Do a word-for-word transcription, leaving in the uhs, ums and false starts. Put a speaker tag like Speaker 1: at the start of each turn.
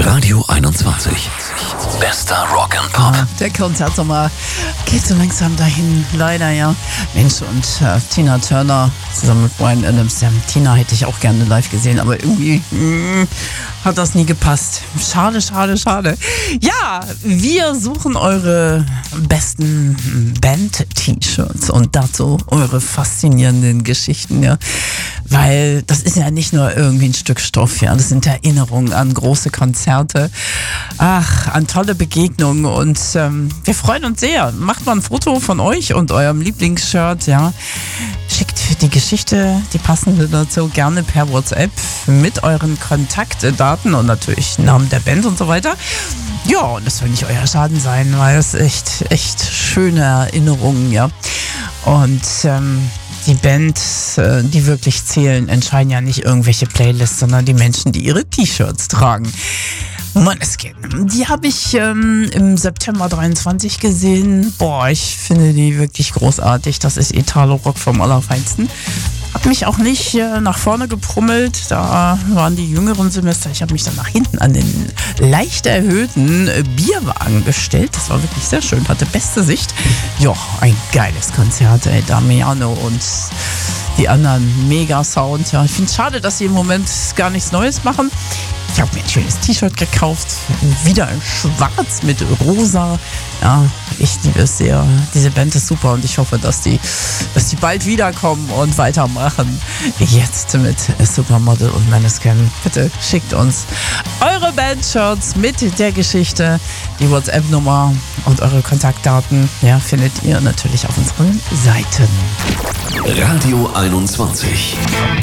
Speaker 1: Radio einundzwanzig. Bester Rock and Pop.
Speaker 2: Ja, der Konzertsommer geht so langsam dahin, leider, ja. Mensch, und äh, Tina Turner zusammen mit Bryan Adams. Ja, Tina hätte ich auch gerne live gesehen, aber irgendwie mh, hat das nie gepasst. Schade, schade, schade. Ja, wir suchen eure besten Band-T-Shirts und dazu eure faszinierenden Geschichten, ja. Weil das ist ja nicht nur irgendwie ein Stück Stoff, ja. Das sind Erinnerungen an große Konzerte, ach, an tolle Begegnungen, und ähm, wir freuen uns sehr. Macht mal ein Foto von euch und eurem Lieblingsshirt, ja. Schickt die Geschichte, die passende dazu, gerne per WhatsApp mit euren Kontaktdaten und natürlich Namen der Band und so weiter. Ja, und das soll nicht euer Schaden sein, weil es echt, echt schöne Erinnerungen, ja. Und ähm, die Bands, die wirklich zählen, entscheiden ja nicht irgendwelche Playlists, sondern die Menschen, die ihre T-Shirts tragen. Måneskin, die habe ich ähm, im September dreiundzwanzig gesehen. Boah, ich finde die wirklich großartig. Das ist Italo-Rock vom Allerfeinsten. Hab mich auch nicht äh, nach vorne geprummelt. Da waren die jüngeren Semester. Ich habe mich dann nach hinten an den leicht erhöhten äh, Bierwagen gestellt. Das war wirklich sehr schön. Hatte beste Sicht. Ja, ein geiles Konzert, ey. Damiano und die anderen, mega Sound. Ja, ich finde es schade, dass sie im Moment gar nichts Neues machen. Ich habe mir ein schönes T-Shirt gekauft, wieder in schwarz mit rosa. Ja, ich liebe es sehr. Diese Band ist super und ich hoffe, dass die, dass die bald wiederkommen und weitermachen. Jetzt mit Supermodel und Måneskin. Bitte schickt uns eure Band-Shirts mit der Geschichte, die WhatsApp-Nummer und eure Kontaktdaten. Ja, findet ihr natürlich auf unseren Seiten.
Speaker 1: Radio einundzwanzig.